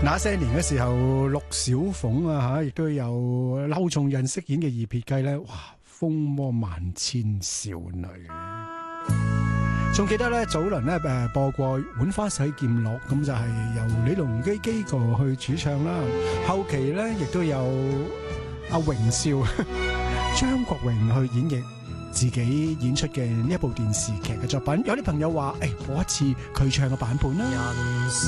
那些年嘅時候，陸小鳳啊亦都有劉松仁飾演嘅二撇雞咧，哇，風魔萬千少女。仲記得咧，早輪咧播過《浣花洗劍錄》，咁就係由李龍基基哥去主唱啦。後期咧亦都有阿榮少、張國榮去演繹自己演出嘅呢一部電視劇嘅作品。有啲朋友話：播一次佢唱嘅版本啦。